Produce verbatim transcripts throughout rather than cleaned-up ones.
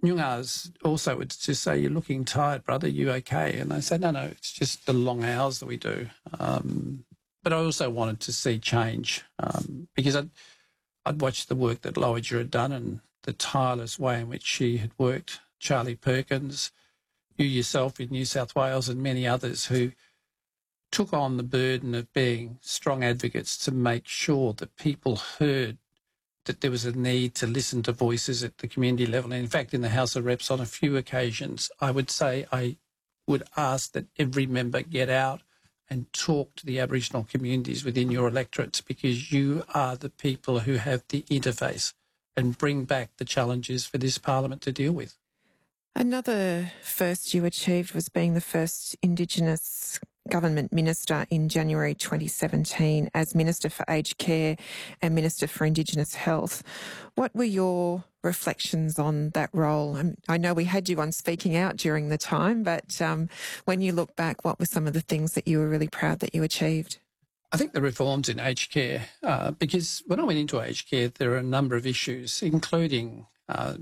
Nyungars also would just say, "You're looking tired, brother. You okay?" And I said, "No, no, it's just the long hours that we do." Um, but I also wanted to see change um, because I'd, I'd watched the work that Lowiger had done and the tireless way in which she had worked. Charlie Perkins, you yourself in New South Wales, and many others who took on the burden of being strong advocates to make sure that people heard that there was a need to listen to voices at the community level. And in fact, in the House of Reps, on a few occasions, I would say I would ask that every member get out and talk to the Aboriginal communities within your electorates, because you are the people who have the interface, and bring back the challenges for this parliament to deal with. Another first you achieved was being the first Indigenous government minister in January twenty seventeen as Minister for Aged Care and Minister for Indigenous Health. What were your reflections on that role? I know we had you on Speaking Out during the time, but um, when you look back, what were some of the things that you were really proud that you achieved? I think the reforms in aged care, uh, because when I went into aged care, there are a number of issues, including uh,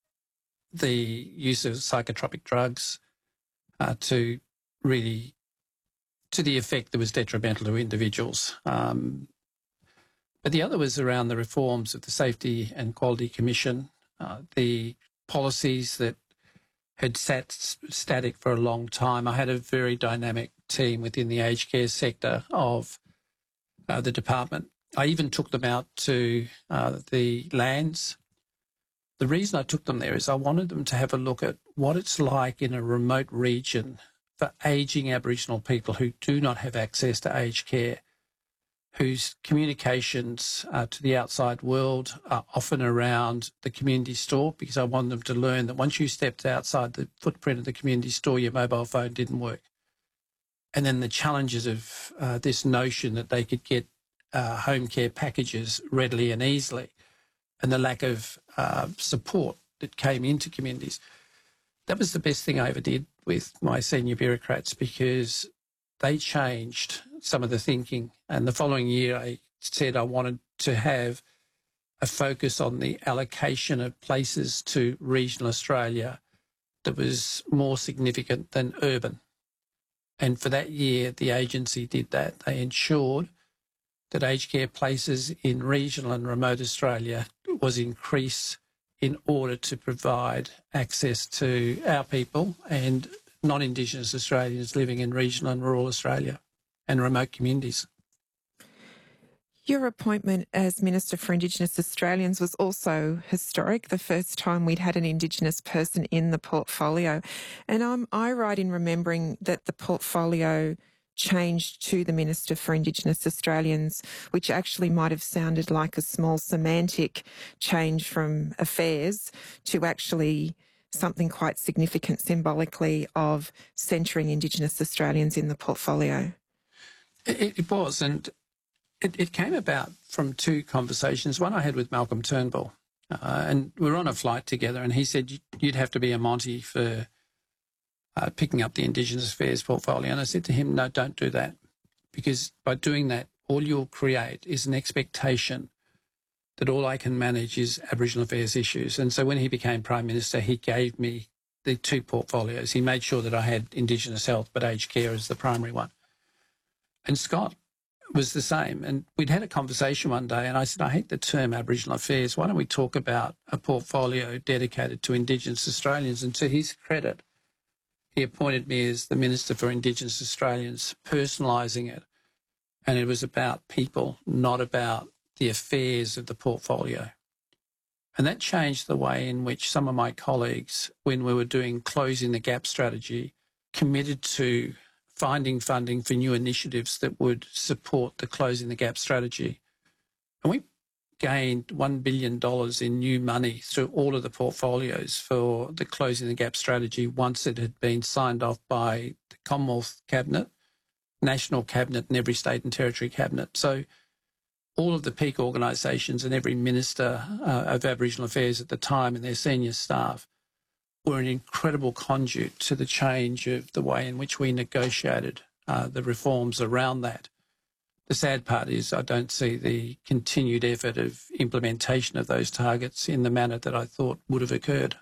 the use of psychotropic drugs uh, to really, to the effect that was detrimental to individuals. Um, but the other was around the reforms of the Safety and Quality Commission, uh, the policies that had sat static for a long time. I had a very dynamic team within the aged care sector of uh, the department. I even took them out to uh, the lands. The reason I took them there is I wanted them to have a look at what it's like in a remote region for ageing Aboriginal people who do not have access to aged care, whose communications uh, to the outside world are often around the community store, because I wanted them to learn that once you stepped outside the footprint of the community store, your mobile phone didn't work. And then the challenges of uh, this notion that they could get uh, home care packages readily and easily, and the lack of uh, support that came into communities. That was the best thing I ever did with my senior bureaucrats, because they changed some of the thinking. And the following year, I said I wanted to have a focus on the allocation of places to regional Australia that was more significant than urban. And for that year, the agency did that. They ensured that aged care places in regional and remote Australia was increased in order to provide access to our people and non-Indigenous Australians living in regional and rural Australia and remote communities. Your appointment as Minister for Indigenous Australians was also historic, the first time we'd had an Indigenous person in the portfolio. And am I right in remembering that the portfolio changed to the Minister for Indigenous Australians, which actually might have sounded like a small semantic change from affairs to actually something quite significant symbolically of centring Indigenous Australians in the portfolio? It, it was, and it, it came about from two conversations. One I had with Malcolm Turnbull, uh, and we were on a flight together, and he said you'd have to be a Monty for Uh, picking up the Indigenous Affairs portfolio. And I said to him, no, don't do that, because by doing that, all you'll create is an expectation that all I can manage is Aboriginal Affairs issues. And so when he became Prime Minister, he gave me the two portfolios. He made sure that I had Indigenous health, but aged care is the primary one. And Scott was the same. And we'd had a conversation one day, and I said, I hate the term Aboriginal Affairs. Why don't we talk about a portfolio dedicated to Indigenous Australians? And to his credit, he appointed me as the Minister for Indigenous Australians, personalising it. And it was about people, not about the affairs of the portfolio. And that changed the way in which some of my colleagues, when we were doing Closing the Gap strategy, committed to finding funding for new initiatives that would support the Closing the Gap strategy. And we gained one billion dollars in new money through all of the portfolios for the Closing the Gap strategy once it had been signed off by the Commonwealth Cabinet, National Cabinet and every state and territory cabinet. So all of the peak organisations and every minister uh, of Aboriginal Affairs at the time and their senior staff were an incredible conduit to the change of the way in which we negotiated uh, the reforms around that. The sad part is I don't see the continued effort of implementation of those targets in the manner that I thought would have occurred.